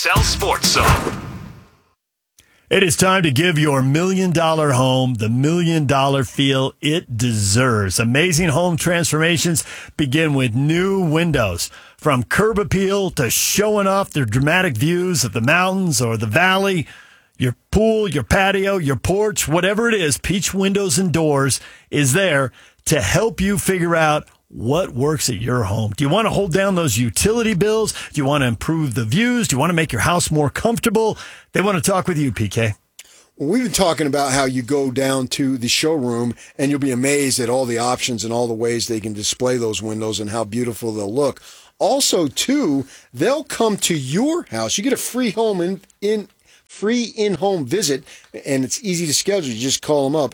KSL Sports Zone. It is time to give your $1 million home the $1 million feel it deserves. Amazing home transformations begin with new windows. From curb appeal to showing off their dramatic views of the mountains or the valley, your pool, your patio, your porch, whatever it is, Peach Windows and Doors is there to help you figure out what works at your home. Do you want to hold down those utility bills? Do you want to improve the views? Do you want to make your house more comfortable? They want to talk with you, PK. Well, we've been talking about how you go down to the showroom and you'll be amazed at all the options and all the ways they can display those windows and how beautiful they'll look. Also, too, they'll come to your house. You get a free in-home visit, and it's easy to schedule. You just call them up,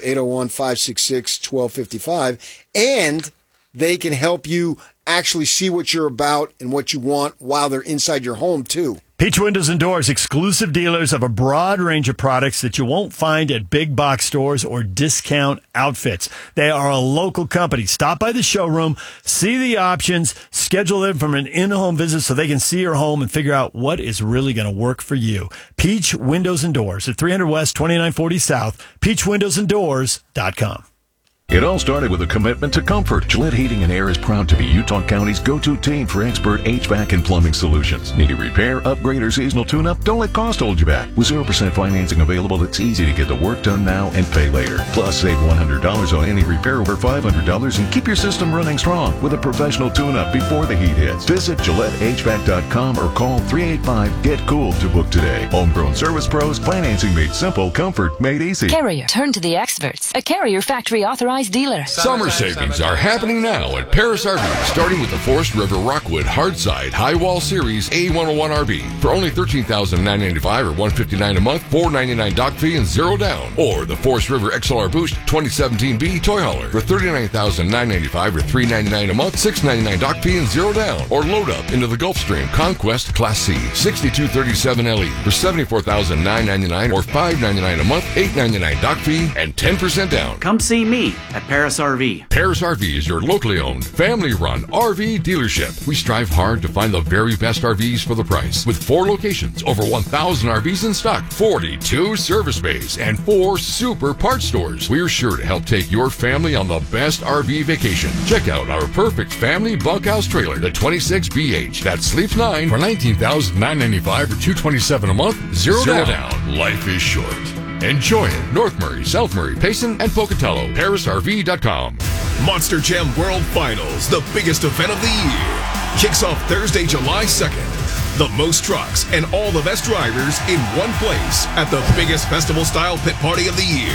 801-566-1255, and they can help you actually see what you're about and what you want while they're inside your home, too. Peach Windows and Doors, exclusive dealers of a broad range of products that you won't find at big box stores or discount outfits. They are a local company. Stop by the showroom, see the options, schedule them from an in-home visit so they can see your home and figure out what is really going to work for you. Peach Windows and Doors at 300 West, 2940 South, peachwindowsanddoors.com. It all started with a commitment to comfort. Gillette Heating and Air is proud to be Utah County's go-to team for expert HVAC and plumbing solutions. Need a repair, upgrade, or seasonal tune-up? Don't let cost hold you back. With 0% financing available, it's easy to get the work done now and pay later. Plus, save $100 on any repair over $500 and keep your system running strong with a professional tune-up before the heat hits. Visit GilletteHVAC.com or call 385-GET-COOL to book today. Homegrown service pros, financing made simple, comfort made easy. Carrier, turn to the experts. A Carrier factory authorized dealer. Summer savings are happening now at Paris RV, starting with the Forest River Rockwood Hardside High Wall Series A101 RV for only $13,995 or $159 a month, $499 dock fee and $0 down. Or the Forest River XLR Boost 2017B Toy Hauler for $39,995 or $399 a month, $699 dock fee and $0 down. Or load up into the Gulfstream Conquest Class C 6237 LE for $74,999 or $599 a month, $899 dock fee and 10% down. Come see me at Paris RV. Paris RV is your locally owned, family-run RV dealership. We strive hard to find the very best RVs for the price. With 4 locations, over 1,000 RVs in stock, 42 service bays, and 4 super parts stores. We're sure to help take your family on the best RV vacation. Check out our perfect family bunkhouse trailer, the 26BH, that sleeps 9 for $19,995 or $227 a month, $0 down. Life is short. Enjoy it. North Murray, South Murray, Payson, and Pocatello. ParisRV.com. Monster Jam World Finals, the biggest event of the year, kicks off Thursday, July 2nd. The most trucks and all the best drivers in one place at the biggest festival-style pit party of the year.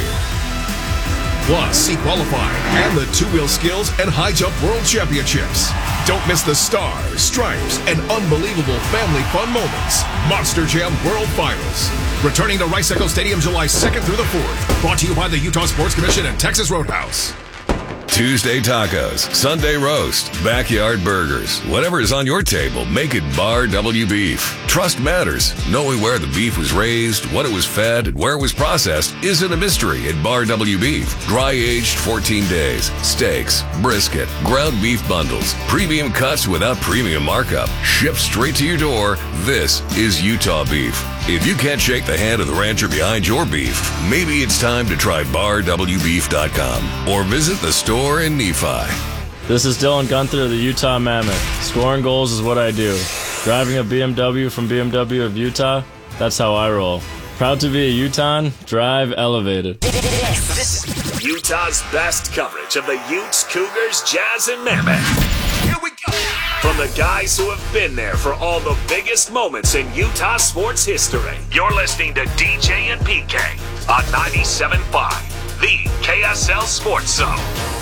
Plus, see qualifying and the two-wheel skills and high jump world championships. Don't miss the stars, stripes, and unbelievable family fun moments. Monster Jam World Finals. Returning to Rice Echo Stadium July 2nd through the 4th. Brought to you by the Utah Sports Commission and Texas Roadhouse. Tuesday tacos, Sunday roast, backyard burgers. Whatever is on your table, make it Bar W Beef. Trust matters. Knowing where the beef was raised, what it was fed, and where it was processed isn't a mystery at Bar W Beef. Dry aged 14 days. Steaks, brisket, ground beef bundles, premium cuts without premium markup. Shipped straight to your door. This is Utah beef. If you can't shake the hand of the rancher behind your beef, maybe it's time to try BarWBeef.com or visit the store in Nephi. This is Dylan Gunther of the Utah Mammoth. Scoring goals is what I do. Driving a BMW from BMW of Utah, that's how I roll. Proud to be a Utahn, drive elevated. This is Utah's best coverage of the Utes, Cougars, Jazz, and Mammoth. Here we go. From the guys who have been there for all the biggest moments in Utah sports history. You're listening to DJ and PK on 97.5, the KSL Sports Zone.